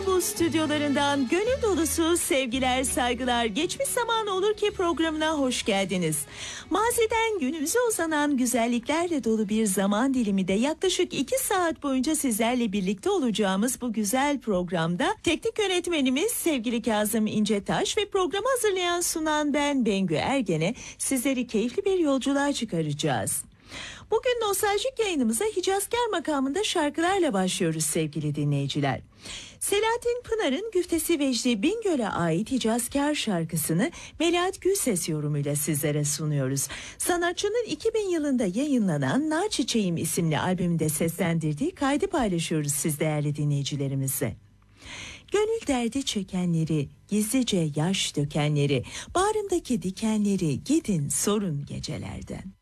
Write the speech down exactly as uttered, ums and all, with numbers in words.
İstanbul stüdyolarından gönül dolusu sevgiler, saygılar. Geçmiş zaman olur ki programına hoş geldiniz. Maziden günümüze uzanan güzelliklerle dolu bir zaman dilimi de yaklaşık iki saat boyunca sizlerle birlikte olacağımız bu güzel programda teknik yönetmenimiz sevgili Kazım İncetaş ve programı hazırlayan sunan ben Bengü Ergen'e sizleri keyifli bir yolculuğa çıkaracağız. Bugün nostaljik yayınımıza Hicazkar makamında şarkılarla başlıyoruz sevgili dinleyiciler. Selahattin Pınar'ın güftesi Vecdi Bingöl'e ait Hicazkar şarkısını Melahat Gülses yorumuyla sizlere sunuyoruz. Sanatçının iki bin yılında yayınlanan Nar Çiçeğim isimli albümünde seslendirdiği kaydı paylaşıyoruz siz değerli dinleyicilerimizle. Gönül derdi çekenleri, gizlice yaş dökenleri, bağrımdaki dikenleri gidin sorun gecelerden.